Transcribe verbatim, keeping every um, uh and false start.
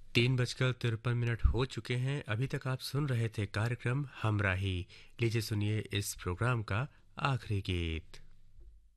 तीन बजकर तिरपन मिनट हो चुके हैं। अभी तक आप सुन रहे थे कार्यक्रम हमराही। लीजिए सुनिए इस प्रोग्राम का आखिरी गीत।